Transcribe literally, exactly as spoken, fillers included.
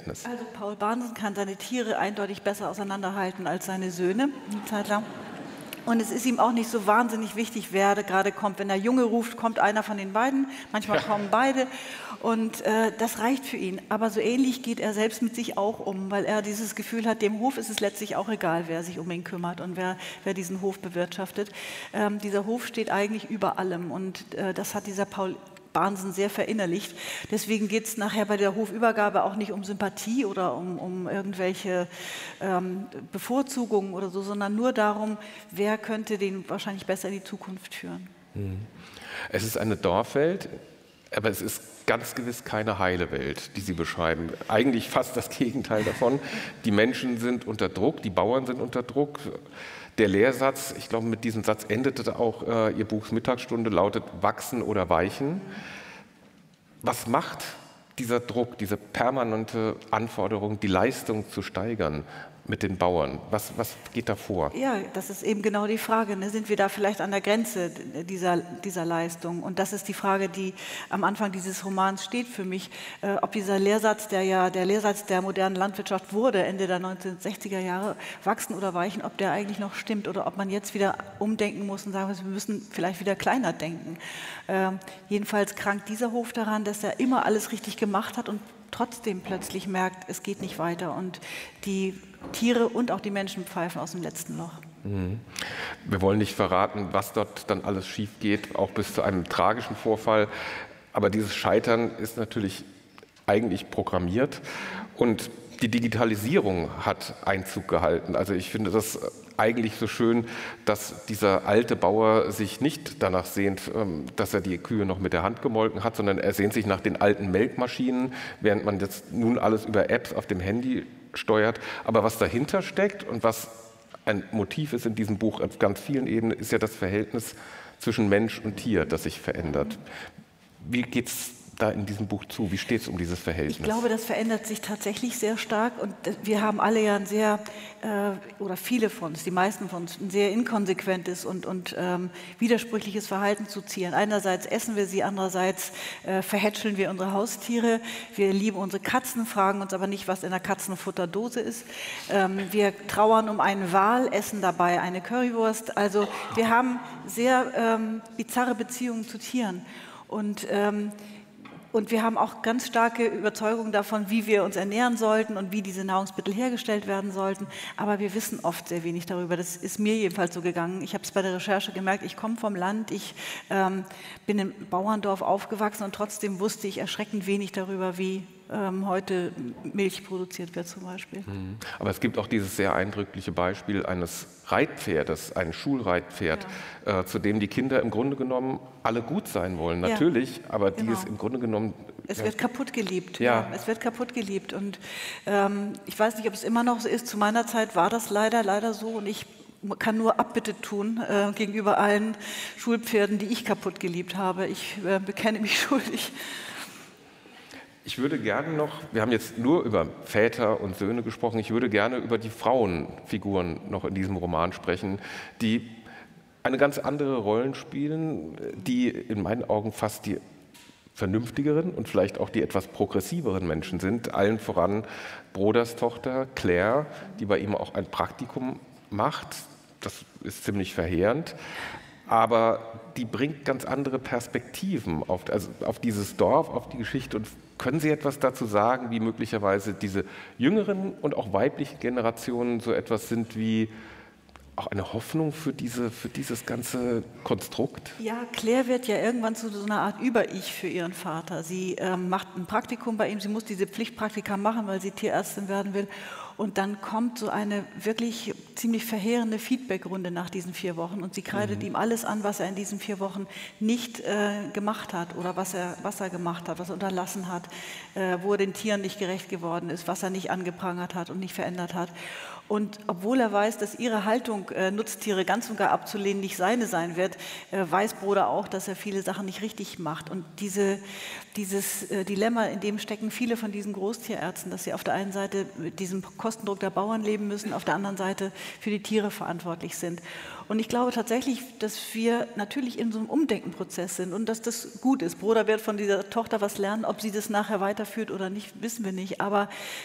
Verhältnis? Also Paul Bahnsen kann seine Tiere eindeutig besser auseinanderhalten als seine Söhne, eine Zeit lang. Und es ist ihm auch nicht so wahnsinnig wichtig, wer gerade kommt. Wenn der Junge ruft, kommt einer von den beiden, manchmal kommen beide und äh, das reicht für ihn. Aber so ähnlich geht er selbst mit sich auch um, weil er dieses Gefühl hat, dem Hof ist es letztlich auch egal, wer sich um ihn kümmert und wer, wer diesen Hof bewirtschaftet. Ähm, dieser Hof steht eigentlich über allem und äh, das hat dieser Paul Bahnsen sehr verinnerlicht. Deswegen geht es nachher bei der Hofübergabe auch nicht um Sympathie oder um, um irgendwelche ähm, Bevorzugungen oder so, sondern nur darum, wer könnte den wahrscheinlich besser in die Zukunft führen. Es ist eine Dorfwelt, aber es ist ganz gewiss keine heile Welt, die Sie beschreiben. Eigentlich fast das Gegenteil davon. Die Menschen sind unter Druck, die Bauern sind unter Druck. Der Lehrsatz, ich glaube, mit diesem Satz endete auch äh, Ihr Buch Mittagsstunde, lautet wachsen oder weichen. Was macht dieser Druck, diese permanente Anforderung, die Leistung zu steigern mit den Bauern? Was, was geht da vor? Ja, das ist eben genau die Frage. Ne? Sind wir da vielleicht an der Grenze dieser, dieser Leistung? Und das ist die Frage, die am Anfang dieses Romans steht für mich. Äh, ob dieser Lehrsatz, der ja der Lehrsatz der modernen Landwirtschaft wurde, Ende der neunzehnhundertsechziger Jahre, wachsen oder weichen, ob der eigentlich noch stimmt oder ob man jetzt wieder umdenken muss und sagen muss, wir müssen vielleicht wieder kleiner denken. Äh, jedenfalls krankt dieser Hof daran, dass er immer alles richtig gemacht hat und trotzdem plötzlich merkt, es geht nicht weiter und die Tiere und auch die Menschen pfeifen aus dem letzten Loch. Mhm. Wir wollen nicht verraten, was dort dann alles schief geht, auch bis zu einem tragischen Vorfall. Aber dieses Scheitern ist natürlich eigentlich programmiert und die Digitalisierung hat Einzug gehalten. Also ich finde das eigentlich so schön, dass dieser alte Bauer sich nicht danach sehnt, dass er die Kühe noch mit der Hand gemolken hat, sondern er sehnt sich nach den alten Melkmaschinen, während man jetzt nun alles über Apps auf dem Handy steuert. Aber was dahinter steckt und was ein Motiv ist in diesem Buch auf ganz vielen Ebenen, ist ja das Verhältnis zwischen Mensch und Tier, das sich verändert. Wie geht es da in diesem Buch zu? Wie steht es um dieses Verhältnis? Ich glaube, das verändert sich tatsächlich sehr stark und wir haben alle ja ein sehr, äh, oder viele von uns, die meisten von uns, ein sehr inkonsequentes und, und ähm, widersprüchliches Verhalten zu Tieren. Einerseits essen wir sie, andererseits äh, verhätscheln wir unsere Haustiere, wir lieben unsere Katzen, fragen uns aber nicht, was in der Katzenfutterdose ist. Ähm, wir trauern um einen Wal, essen dabei eine Currywurst. Also wir haben sehr ähm, bizarre Beziehungen zu Tieren und ähm, Und wir haben auch ganz starke Überzeugungen davon, wie wir uns ernähren sollten und wie diese Nahrungsmittel hergestellt werden sollten. Aber wir wissen oft sehr wenig darüber. Das ist mir jedenfalls so gegangen. Ich habe es bei der Recherche gemerkt, ich komme vom Land, ich ähm, bin im Bauerndorf aufgewachsen und trotzdem wusste ich erschreckend wenig darüber, wie ähm, heute Milch produziert wird zum Beispiel. Aber es gibt auch dieses sehr eindrückliche Beispiel eines Reitpferdes, ein Schulreitpferd, ja. äh, zu dem die Kinder im Grunde genommen alle gut sein wollen, natürlich, ja, aber die genau. es im Grunde genommen... Es ja, wird kaputt geliebt, ja. ja, es wird kaputt geliebt und ähm, ich weiß nicht, ob es immer noch so ist, zu meiner Zeit war das leider, leider so und ich kann nur Abbitte tun äh, gegenüber allen Schulpferden, die ich kaputt geliebt habe. Ich äh, bekenne mich schuldig. Ich würde gerne noch, wir haben jetzt nur über Väter und Söhne gesprochen, ich würde gerne über die Frauenfiguren noch in diesem Roman sprechen, die eine ganz andere Rollen spielen, die in meinen Augen fast die vernünftigeren und vielleicht auch die etwas progressiveren Menschen sind. Allen voran Broders Tochter Claire, die bei ihm auch ein Praktikum macht. Das ist ziemlich verheerend. Aber die bringt ganz andere Perspektiven auf, also auf dieses Dorf, auf die Geschichte. Und können Sie etwas dazu sagen, wie möglicherweise diese jüngeren und auch weiblichen Generationen so etwas sind wie auch eine Hoffnung für, diese, für dieses ganze Konstrukt? Ja, Claire wird ja irgendwann zu so einer Art Über-Ich für ihren Vater. Sie ähm, macht ein Praktikum bei ihm, sie muss diese Pflichtpraktika machen, weil sie Tierärztin werden will. Und dann kommt so eine wirklich ziemlich verheerende Feedbackrunde nach diesen vier Wochen. Und sie kreidet mhm. ihm alles an, was er in diesen vier Wochen nicht äh, gemacht hat oder was er, was er gemacht hat, was er unterlassen hat, äh, wo er den Tieren nicht gerecht geworden ist, was er nicht angeprangert hat und nicht verändert hat. Und obwohl er weiß, dass ihre Haltung, äh, Nutztiere ganz und gar abzulehnen, nicht seine sein wird, äh, weiß Broder auch, dass er viele Sachen nicht richtig macht. Und diese, dieses äh, Dilemma, in dem stecken viele von diesen Großtierärzten, dass sie auf der einen Seite mit diesem Kostendruck der Bauern leben müssen, auf der anderen Seite für die Tiere verantwortlich sind. Und ich glaube tatsächlich, dass wir natürlich in so einem Umdenkenprozess sind und dass das gut ist. Broder wird von dieser Tochter was lernen, ob sie das nachher weiterführt oder nicht, wissen wir nicht. Aber